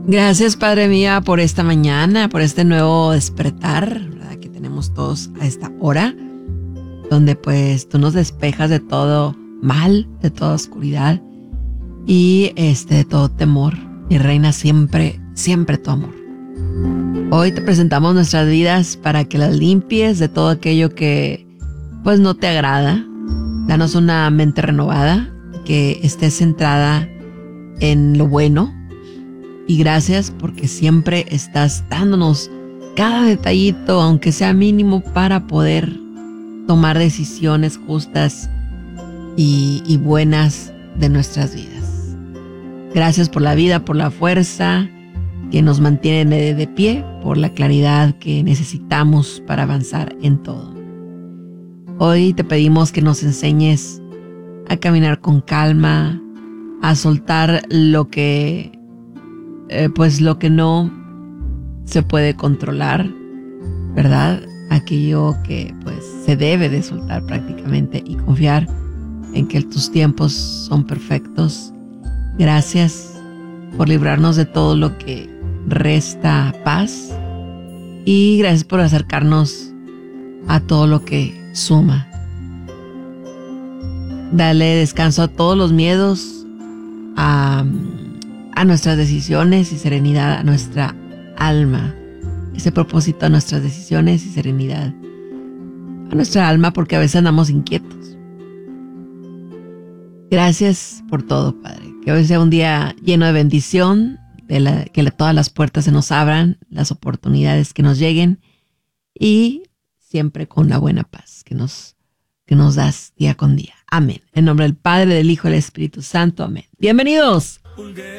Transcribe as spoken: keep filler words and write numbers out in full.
Gracias, Padre mía, por esta mañana, por este nuevo despertar, ¿verdad? Que tenemos todos a esta hora, donde pues tú nos despejas de todo mal, de toda oscuridad y este, de todo temor. Y reina siempre, siempre tu amor. Hoy te presentamos nuestras vidas para que las limpies de todo aquello que pues no te agrada. Danos una mente renovada, que esté centrada en lo bueno. Y gracias porque siempre estás dándonos cada detallito, aunque sea mínimo, para poder tomar decisiones justas y, y buenas de nuestras vidas. Gracias por la vida, por la fuerza que nos mantiene de, de pie, por la claridad que necesitamos para avanzar en todo. Hoy te pedimos que nos enseñes a caminar con calma, a soltar lo que Eh, pues lo que no se puede controlar, ¿verdad? Aquello que pues se debe de soltar prácticamente y confiar en que tus tiempos son perfectos. Gracias por librarnos de todo lo que resta paz y gracias por acercarnos a todo lo que suma. Dale descanso a todos los miedos, a a nuestras decisiones y serenidad a nuestra alma. Ese propósito a nuestras decisiones y serenidad a nuestra alma, porque a veces andamos inquietos. Gracias por todo, Padre. Que hoy sea un día lleno de bendición, de la, que todas las puertas se nos abran, las oportunidades que nos lleguen y siempre con la buena paz que nos, que nos das día con día. Amén. En nombre del Padre, del Hijo y del Espíritu Santo. Amén. Bienvenidos.